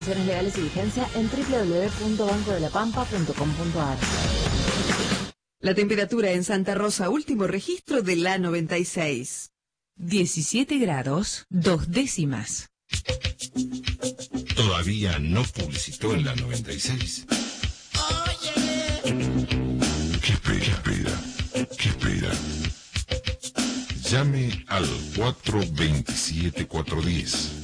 Legales y vigencia en www.bancodelapampa.com.ar. La temperatura en Santa Rosa, último registro de la 96. 17 grados, 2 décimas. Todavía no publicitó en la 96. ¿Qué espera? Llame al 427-410.